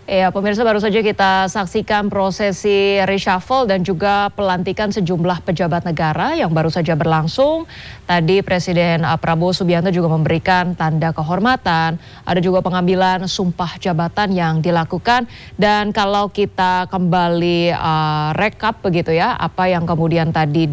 Ya, pemirsa, baru saja kita saksikan prosesi reshuffle dan juga pelantikan sejumlah pejabat negara yang baru saja berlangsung. Tadi Presiden Prabowo Subianto juga memberikan tanda kehormatan. Ada juga pengambilan sumpah jabatan yang dilakukan. Dan kalau kita kembali rekap begitu ya, apa yang kemudian tadi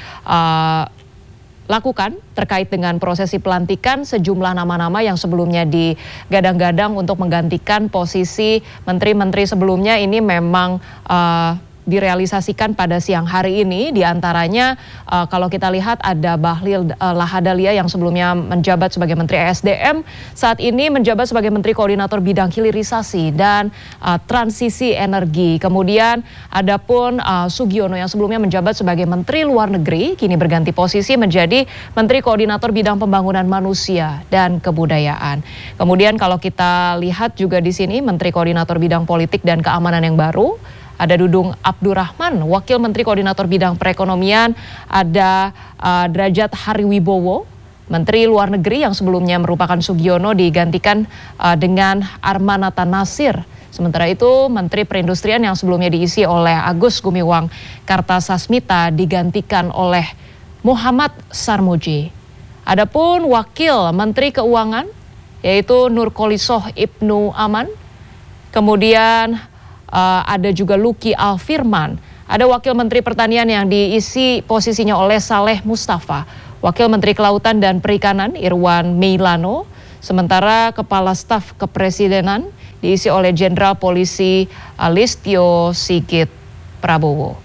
lakukan terkait dengan prosesi pelantikan sejumlah nama-nama yang sebelumnya digadang-gadang untuk menggantikan posisi menteri-menteri sebelumnya ini memang direalisasikan pada siang hari ini. Di antaranya kalau kita lihat ada Bahlil Lahadalia yang sebelumnya menjabat sebagai Menteri ESDM, saat ini menjabat sebagai Menteri Koordinator Bidang Hilirisasi dan Transisi Energi. Kemudian ada pun Sugiono yang sebelumnya menjabat sebagai Menteri Luar Negeri, kini berganti posisi menjadi Menteri Koordinator Bidang Pembangunan Manusia dan Kebudayaan. Kemudian kalau kita lihat juga di sini Menteri Koordinator Bidang Politik dan Keamanan yang baru, ada Dudung Abdurrahman, Wakil Menteri Koordinator Bidang Perekonomian, ada Derajat Hariwibowo, Menteri Luar Negeri yang sebelumnya merupakan Sugiono digantikan dengan Armanata Nasir. Sementara itu Menteri Perindustrian yang sebelumnya diisi oleh Agus Gumiwang Kartasasmita digantikan oleh Muhammad Sarmuji. Adapun Wakil Menteri Keuangan yaitu Nurkolisoh Ibnu Aman, kemudian ada juga Luki Alfirman, ada Wakil Menteri Pertanian yang diisi posisinya oleh Saleh Mustafa, Wakil Menteri Kelautan dan Perikanan Irwan Meilano, sementara Kepala Staf Kepresidenan diisi oleh Jenderal Polisi Listio Sigit Prabowo.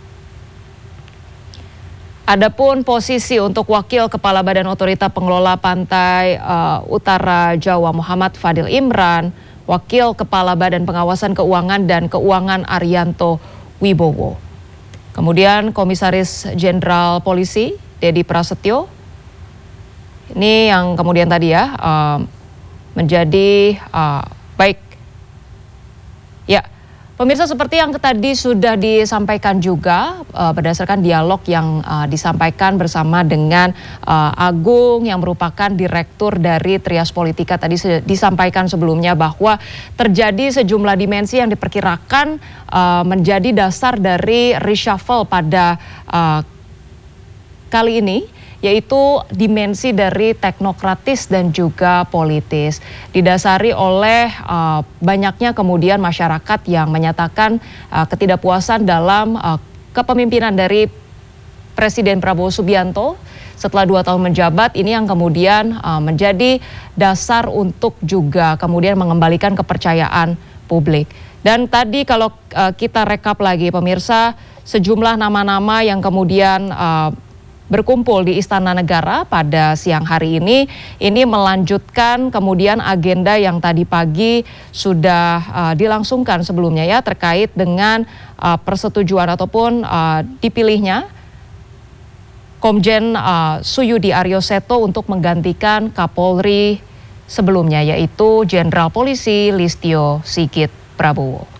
Adapun posisi untuk Wakil Kepala Badan Otorita Pengelola Pantai Utara Jawa Muhammad Fadil Imran, Wakil Kepala Badan Pengawasan Keuangan dan Keuangan Arianto Wibowo. Kemudian Komisaris Jenderal Polisi Dedi Prasetyo, ini yang kemudian tadi ya menjadi baik. Ya, pemirsa, seperti yang tadi sudah disampaikan juga berdasarkan dialog yang disampaikan bersama dengan Agung yang merupakan Direktur dari Trias Politika, tadi disampaikan sebelumnya bahwa terjadi sejumlah dimensi yang diperkirakan menjadi dasar dari reshuffle pada kali ini, yaitu dimensi dari teknokratis dan juga politis. Didasari oleh banyaknya kemudian masyarakat yang menyatakan ketidakpuasan dalam kepemimpinan dari Presiden Prabowo Subianto setelah 2 tahun menjabat, ini yang kemudian menjadi dasar untuk juga kemudian mengembalikan kepercayaan publik. Dan tadi kalau kita rekap lagi pemirsa, sejumlah nama-nama yang kemudian berkumpul di Istana Negara pada siang hari ini melanjutkan kemudian agenda yang tadi pagi sudah dilangsungkan sebelumnya ya, terkait dengan persetujuan ataupun dipilihnya Komjen Suyudi Aryoseto untuk menggantikan Kapolri sebelumnya, yaitu Jenderal Polisi Listio Sigit Prabowo.